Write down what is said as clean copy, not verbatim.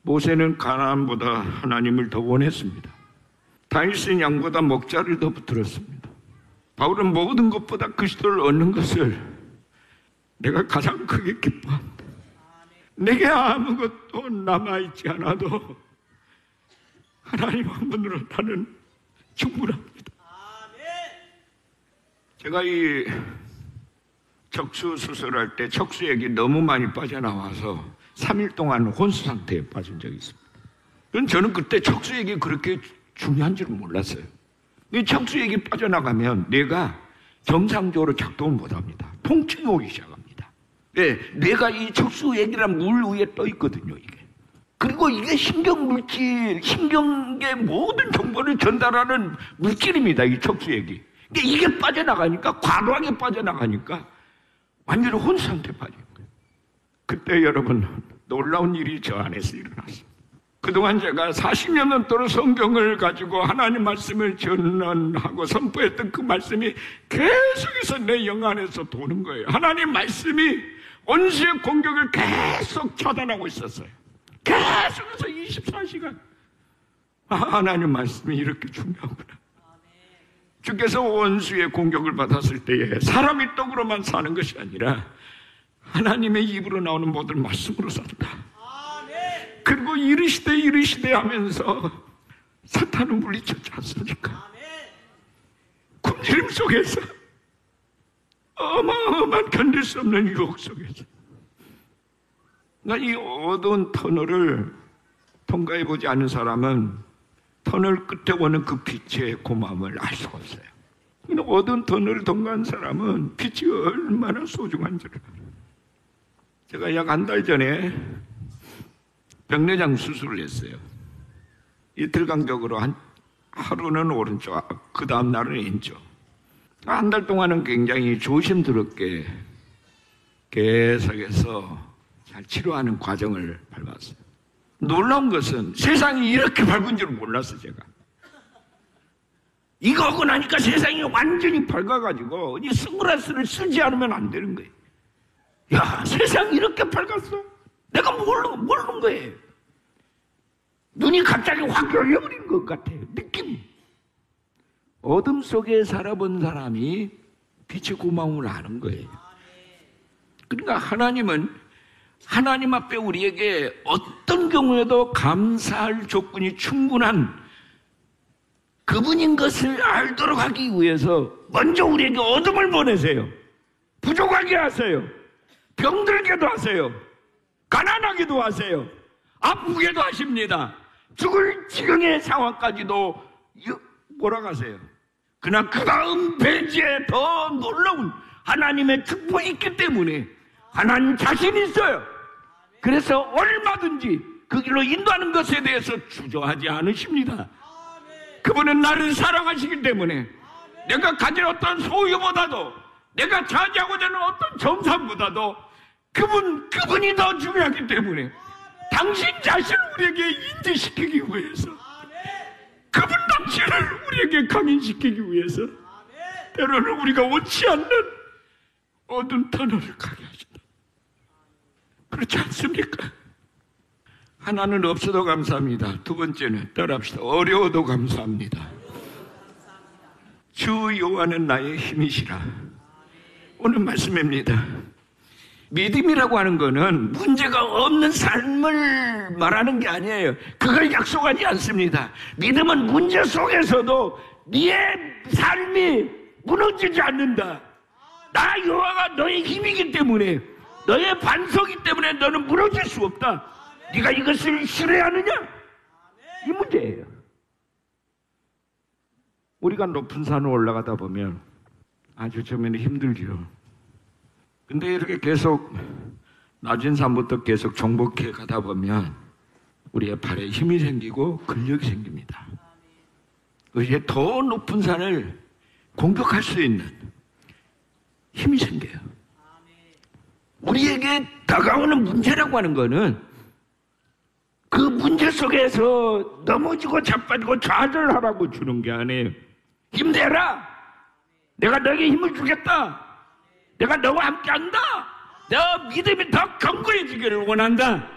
모세는 가나안보다 하나님을 더 원했습니다. 다윗은 양보다 먹자를 더 붙들었습니다. 바울은 모든 것보다 그리스도를 얻는 것을 내가 가장 크게 기뻐한다. 내게 아무것도 남아있지 않아도 하나님 한 분으로 나는 충분합니다. 제가 이 척수 수술할 때 척수액이 너무 많이 빠져나와서 3일 동안 혼수 상태에 빠진 적이 있습니다. 저는 그때 척수액이 그렇게 중요한 줄은 몰랐어요. 이 척수액이 빠져나가면 뇌가 정상적으로 작동을 못합니다. 통증이 오기 시작합니다. 네, 뇌가 이 척수액이란 물 위에 떠 있거든요, 이게. 그리고 이게 신경물질, 신경의 모든 정보를 전달하는 물질입니다, 이 척수액이. 근데 이게 빠져나가니까, 과도하게 빠져나가니까 완전히 혼수 상태에 빠진 거예요. 그때 여러분, 놀라운 일이 저 안에서 일어났습니다. 그동안 제가 40여 년 동안 성경을 가지고 하나님 말씀을 전하고 선포했던 그 말씀이 계속해서 내 영 안에서 도는 거예요. 하나님 말씀이 원수의 공격을 계속 차단하고 있었어요. 계속해서 24시간. 하나님 말씀이 이렇게 중요하구나. 주께서 원수의 공격을 받았을 때에 사람이 떡으로만 사는 것이 아니라 하나님의 입으로 나오는 모든 말씀으로 산다. 그리고 이르시되 하면서 사탄은 물리쳤지 않습니까? 굶주림 속에서 어마어마한 견딜 수 없는 유혹 속에서 이 어두운 터널을 통과해보지 않은 사람은 터널 끝에 오는 그 빛의 고마움을 알 수가 없어요. 어두운 터널을 통과한 사람은 빛이 얼마나 소중한 줄 알아요. 제가 약 한 달 전에 백내장 수술을 했어요. 이틀 간격으로 하루는 오른쪽, 그 다음 날은 왼쪽. 한 달 동안은 굉장히 조심스럽게 계속해서 잘 치료하는 과정을 밟았어요. 놀라운 것은 세상이 이렇게 밝은 줄 몰랐어요, 제가. 이거 하고 나니까 세상이 완전히 밝아가지고 이 선글라스를 쓰지 않으면 안 되는 거예요. 야, 세상이 이렇게 밝았어? 내가 모르는 거예요. 눈이 갑자기 확 열려버린 것 같아요. 느낌. 어둠 속에 살아본 사람이 빛의 고마움을 아는 거예요. 그러니까 하나님은 하나님 앞에 우리에게 어떤 경우에도 감사할 조건이 충분한 그분인 것을 알도록 하기 위해서 먼저 우리에게 어둠을 보내세요. 부족하게 하세요. 병들게도 하세요. 가난하게도 하세요. 아프게도 하십니다. 죽을 지경의 상황까지도 몰아가세요. 그러나 그 다음 페이지에 더 놀라운 하나님의 축복이 있기 때문에 하나님 자신 있어요. 그래서 얼마든지 그 길로 인도하는 것에 대해서 주저하지 않으십니다. 그분은 나를 사랑하시기 때문에 내가 가진 어떤 소유보다도 내가 차지하고자 하는 어떤 정상보다도 그분이 더 중요하기 때문에 당신 자신을 우리에게 인지시키기 위해서 그분 당신을 우리에게 강인시키기 위해서 때로는 우리가 원치 않는 어두운 터널을 가게 하신다. 그렇지 않습니까? 하나는 없어도 감사합니다. 두 번째는 따라합시다. 어려워도 감사합니다. 주 여호와는 나의 힘이시라. 오늘 말씀입니다. 믿음이라고 하는 것은 문제가 없는 삶을 말하는 게 아니에요. 그걸 약속하지 않습니다. 믿음은 문제 속에서도 네 삶이 무너지지 않는다. 나 여호와가 너의 힘이기 때문에, 너의 반석이기 때문에 너는 무너질 수 없다. 네가 이것을 신뢰하느냐? 이 문제예요. 우리가 높은 산을 올라가다 보면 아주 처음에는 힘들죠. 근데 이렇게 계속 낮은 산부터 계속 정복해 가다 보면 우리의 발에 힘이 생기고 근력이 생깁니다. 이제 더 높은 산을 공격할 수 있는 힘이 생겨요. 우리에게 다가오는 문제라고 하는 거는 그 문제 속에서 넘어지고 자빠지고 좌절하라고 주는 게 아니에요. 힘내라. 내가 너에게 힘을 주겠다. 내가 너와 함께 한다. 너 믿음이 더 견고해지기를 원한다.